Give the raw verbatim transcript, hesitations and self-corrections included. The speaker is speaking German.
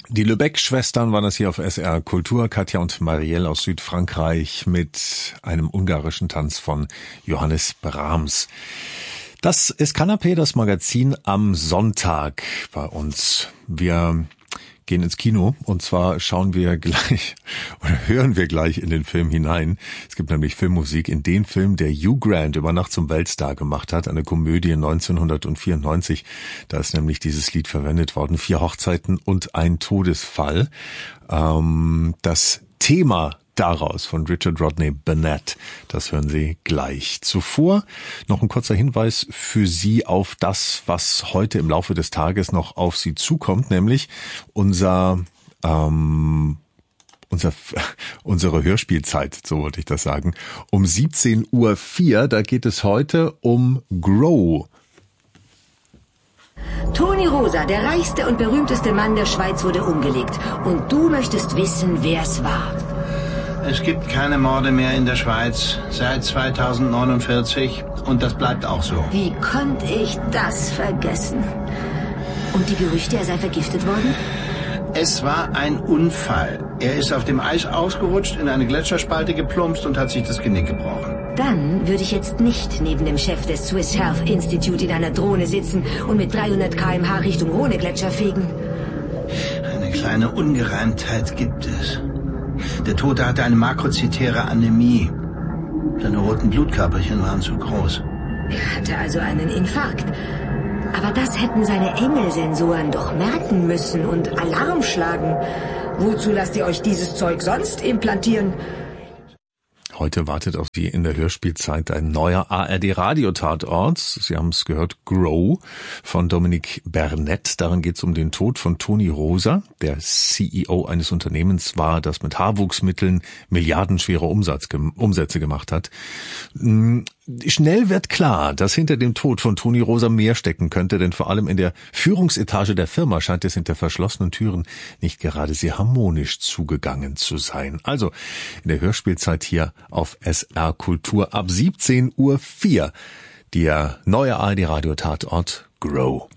Die Lübeck-Schwestern waren das hier auf S R Kultur. Katja und Marielle aus Südfrankreich mit einem ungarischen Tanz von Johannes Brahms. Das ist Kanapé, das Magazin am Sonntag bei uns. Wir gehen ins Kino und zwar schauen wir gleich oder hören wir gleich in den Film hinein. Es gibt nämlich Filmmusik in den Film, der Hugh Grant über Nacht zum Weltstar gemacht hat, eine Komödie neunzehnhundertvierundneunzig. Da ist nämlich dieses Lied verwendet worden, Vier Hochzeiten und ein Todesfall. Ähm, das Thema daraus von Richard Rodney Burnett. Das hören Sie gleich. Zuvor noch ein kurzer Hinweis für Sie auf das, was heute im Laufe des Tages noch auf Sie zukommt, nämlich unser ähm, unser unsere Hörspielzeit, so wollte ich das sagen. Um siebzehn Uhr vier, da geht es heute um Grow. Toni Rosa, der reichste und berühmteste Mann der Schweiz, wurde umgelegt. Und du möchtest wissen, wer es war. Es gibt keine Morde mehr in der Schweiz seit zweitausendneunundvierzig und das bleibt auch so. Wie konnte ich das vergessen? Und die Gerüchte, er sei vergiftet worden? Es war ein Unfall. Er ist auf dem Eis ausgerutscht, in eine Gletscherspalte geplumpst und hat sich das Genick gebrochen. Dann würde ich jetzt nicht neben dem Chef des Swiss Health Institute in einer Drohne sitzen und mit dreihundert Kilometer pro Stunde Richtung Rhone-Gletscher fegen. Eine kleine Ungereimtheit gibt es. Der Tote hatte eine makrozytäre Anämie. Seine roten Blutkörperchen waren zu groß. Er hatte also einen Infarkt. Aber das hätten seine Engelsensoren doch merken müssen und Alarm schlagen. Wozu lasst ihr euch dieses Zeug sonst implantieren? Heute wartet auf Sie in der Hörspielzeit ein neuer A R D-Radio-Tatort. Sie haben es gehört, Grow von Dominique Bernett. Darin geht es um den Tod von Toni Rosa, der C E O eines Unternehmens war, das mit Haarwuchsmitteln milliardenschwere Umsatz, Umsätze gemacht hat. Schnell wird klar, dass hinter dem Tod von Toni Rosa mehr stecken könnte, denn vor allem in der Führungsetage der Firma scheint es hinter verschlossenen Türen nicht gerade sehr harmonisch zugegangen zu sein. Also in der Hörspielzeit hier auf S R Kultur ab siebzehn Uhr vier der neue A R D-Radio-Tatort Grow.